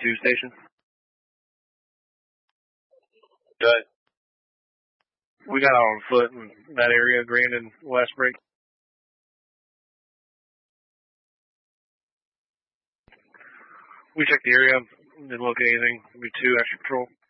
2 station. Good. We got out on foot in that area, Grand and Westbrook. We checked the area, didn't look at anything. Maybe 2 extra patrol.